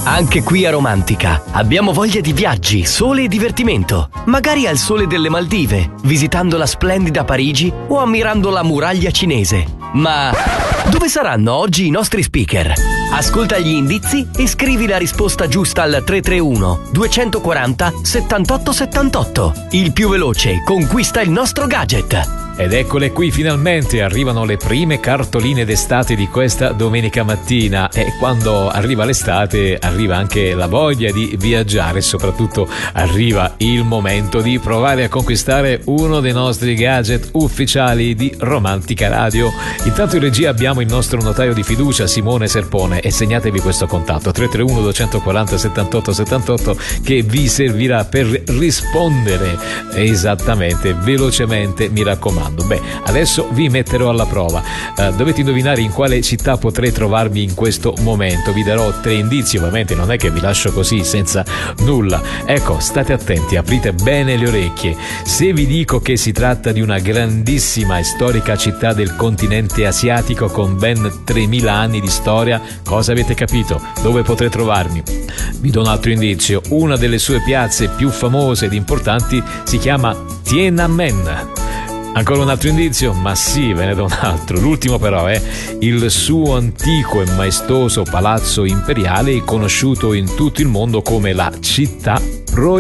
Anche qui a Romantica abbiamo voglia di viaggi, sole e divertimento. Magari al sole delle Maldive, visitando la splendida Parigi o ammirando la muraglia cinese. Ma dove saranno oggi i nostri speaker? Ascolta gli indizi e scrivi la risposta giusta al 331 240 78 78. Il più veloce conquista il nostro gadget. Ed eccole qui, finalmente arrivano le prime cartoline d'estate di questa domenica mattina, e quando arriva l'estate arriva anche la voglia di viaggiare e soprattutto arriva il momento di provare a conquistare uno dei nostri gadget ufficiali di Romantica Radio. Intanto in regia abbiamo il nostro notaio di fiducia Simone Serpone, e segnatevi questo contatto 331 240 78 78 che vi servirà per rispondere esattamente, velocemente, mi raccomando. Beh, adesso vi metterò alla prova. Dovete indovinare in quale città potrei trovarmi in questo momento. Vi darò 3 indizi, ovviamente non è che vi lascio così senza nulla. Ecco, state attenti, aprite bene le orecchie. Se vi dico che si tratta di una grandissima e storica città del continente asiatico con ben 3000 anni di storia, cosa avete capito? Dove potrei trovarmi? Vi do un altro indizio. Una delle sue piazze più famose ed importanti si chiama Tiananmen. Ancora un altro indizio? Ma sì, ve ne do un altro. L'ultimo però è il suo antico e maestoso palazzo imperiale, conosciuto in tutto il mondo come la città proibita.